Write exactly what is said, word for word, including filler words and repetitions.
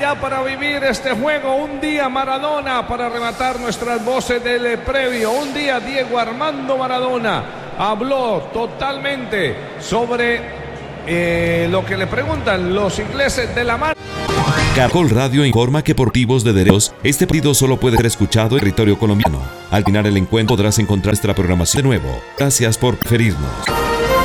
ya para vivir este juego. Un día Maradona para arrebatar nuestras voces del previo. Un día Diego Armando Maradona habló totalmente sobre eh, lo que le preguntan los ingleses de la mano. Caracol Radio informa que por motivos de derechos, este partido solo puede ser escuchado en territorio colombiano. Al final del encuentro podrás encontrar nuestra programación de nuevo. Gracias por preferirnos.